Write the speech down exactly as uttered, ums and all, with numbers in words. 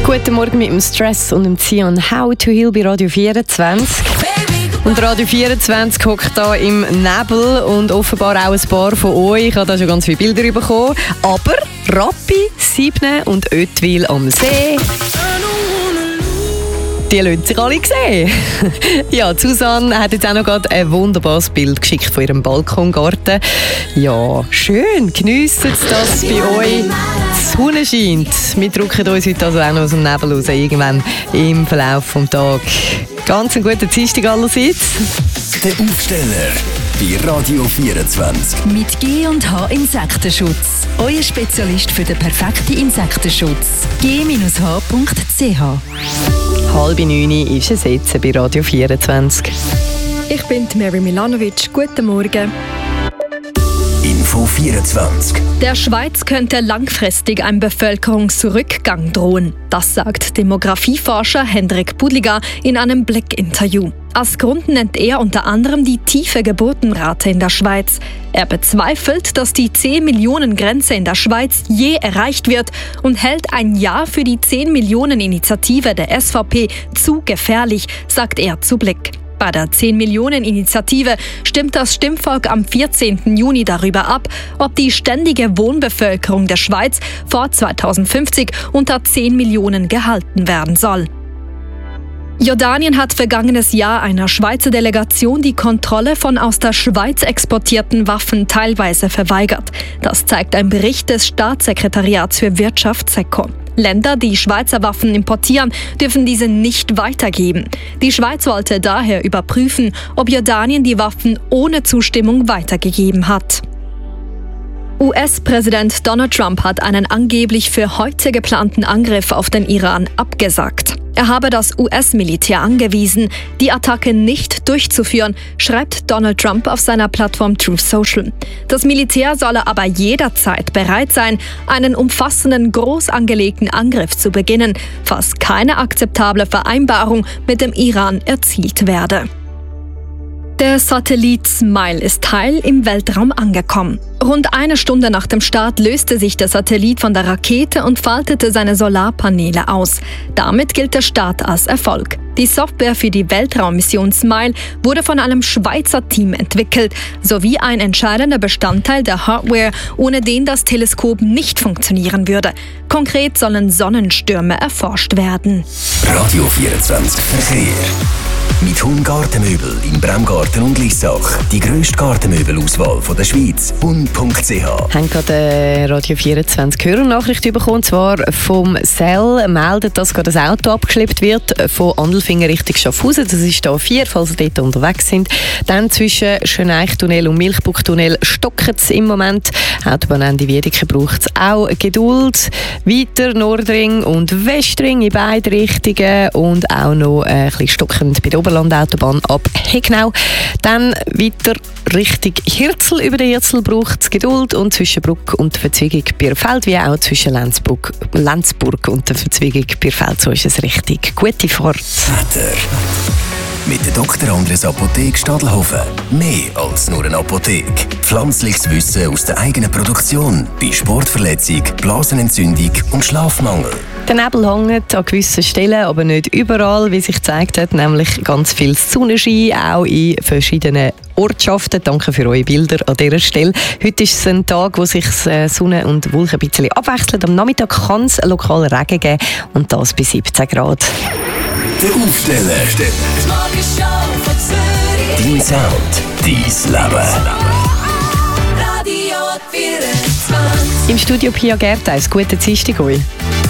Guten Morgen mit dem Stress und dem Zion How to Heal bei Radio vierundzwanzig. Und Radio vierundzwanzig hockt hier im Nebel und offenbar auch ein paar von euch. Ich habe da schon ganz viele Bilder bekommen. Aber Rappi, Sibne und Oetwil am See, die lassen sich alle sehen. Ja, Susanne hat jetzt auch noch gerade ein wunderbares Bild geschickt von ihrem Balkongarten. Ja, schön, geniessen das bei euch. Die Sonne scheint. Wir drücken uns heute also auch noch aus dem Nebel raus, irgendwann im Verlauf des Tages. Ganz einen guten Dienstag allerseits. Der Aufsteller bei Radio vierundzwanzig. Mit G und H Insektenschutz. Euer Spezialist für den perfekten Insektenschutz. G H punkt C H. Halb neun ist es jetzt bei Radio vierundzwanzig. Ich bin Mary Milanovic. Guten Morgen. Info vierundzwanzig. Der Schweiz könnte langfristig ein Bevölkerungsrückgang drohen. Das sagt Demografieforscher Hendrik Budliger in einem Blick-Interview. Als Grund nennt er unter anderem die tiefe Geburtenrate in der Schweiz. Er bezweifelt, dass die zehn-Millionen-Grenze in der Schweiz je erreicht wird und hält ein Ja für die zehn-Millionen-Initiative der S V P zu gefährlich, sagt er zu Blick. Bei der zehn-Millionen-Initiative stimmt das Stimmvolk am vierzehnten Juni darüber ab, ob die ständige Wohnbevölkerung der Schweiz vor zweitausendfünfzig unter zehn Millionen gehalten werden soll. Jordanien hat vergangenes Jahr einer Schweizer Delegation die Kontrolle von aus der Schweiz exportierten Waffen teilweise verweigert. Das zeigt ein Bericht des Staatssekretariats für Wirtschaft SECO. Länder, die Schweizer Waffen importieren, dürfen diese nicht weitergeben. Die Schweiz wollte daher überprüfen, ob Jordanien die Waffen ohne Zustimmung weitergegeben hat. U S-Präsident Donald Trump hat einen angeblich für heute geplanten Angriff auf den Iran abgesagt. Er habe das U S-Militär angewiesen, die Attacke nicht durchzuführen, schreibt Donald Trump auf seiner Plattform Truth Social. Das Militär solle aber jederzeit bereit sein, einen umfassenden, groß angelegten Angriff zu beginnen, falls keine akzeptable Vereinbarung mit dem Iran erzielt werde. Der Satellit SMILE ist heil im Weltraum angekommen. Rund eine Stunde nach dem Start löste sich der Satellit von der Rakete und faltete seine Solarpaneele aus. Damit gilt der Start als Erfolg. Die Software für die Weltraummission SMILE wurde von einem Schweizer Team entwickelt, sowie ein entscheidender Bestandteil der Hardware, ohne den das Teleskop nicht funktionieren würde. Konkret sollen Sonnenstürme erforscht werden. Radio vierundzwanzig Verkehr. Mit Hun Gartenmöbel in Bremgarten und Lissach. Die grösste Gartenmöbelauswahl der Schweiz. hun punkt c h. Wir haben gerade eine Radio vierundzwanzig Hörernachricht bekommen, und zwar vom Cell meldet, dass gerade ein Auto abgeschleppt wird von Andelfingen Richtung Schaffhausen. Das ist A vier, falls ihr dort unterwegs sind. Dann zwischen Schöneichtunnel und Milchbuchtunnel stockt es im Moment. Autobahnende Wiedeke braucht es auch Geduld. Weiter Nordring und Westring in beide Richtungen und auch noch ein bisschen stockend bei der Oberlandautobahn ab Hegnau. Dann weiter Richtung Hirzel. Über den Hirzel braucht es Geduld und zwischen Bruck und der Verzweigung Bierfeld, wie auch zwischen Lenzburg, Lenzburg und der Verzweigung Bierfeld. So ist es richtig. Gute Fahrt. Wetter. Mit der Doktor Andres Apotheke Stadelhofen. Mehr als nur eine Apotheke. Pflanzliches Wissen aus der eigenen Produktion. Bei Sportverletzung, Blasenentzündung und Schlafmangel. Der Nebel hängt an gewissen Stellen, aber nicht überall, wie sich gezeigt hat. Nämlich ganz viel Sonnenschein, auch in verschiedenen Ortschaften. Danke für eure Bilder an dieser Stelle. Heute ist es ein Tag, wo sich Sonne und Wolken ein bisschen abwechseln. Am Nachmittag kann es lokal Regen geben und das bei siebzehn Grad. Der Aufsteller. Dein Sound, dein Leben. Im Studio Pia Gertheis. Guten Dienstag euch.